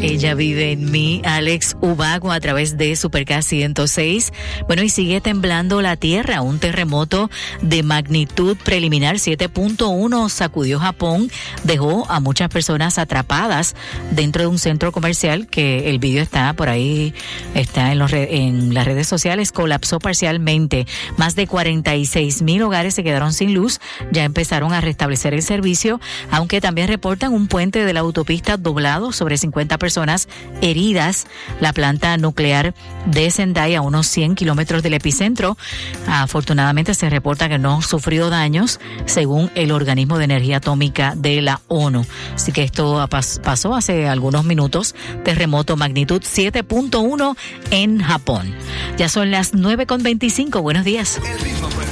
Ella vive en mí, Alex Ubago, a través de Supercast 106. Bueno, y sigue temblando la tierra. Un terremoto de magnitud preliminar 7.1 sacudió Japón, dejó a muchas personas atrapadas dentro de un centro comercial que el vídeo está por ahí, está en las redes sociales. Colapsó parcialmente. Más de 46,000 hogares se quedaron sin luz. Ya empezaron a restablecer el servicio, aunque también reportan un puente de la autopista doblado, sobre 50 personas heridas. La planta nuclear de Sendai, a unos 100 kilómetros del epicentro, afortunadamente se reporta que no sufrió daños, según el Organismo de Energía Atómica de la ONU. Así que esto pasó hace algunos minutos. Terremoto magnitud 7.1 en Japón. Ya son las 9:25. Buenos días.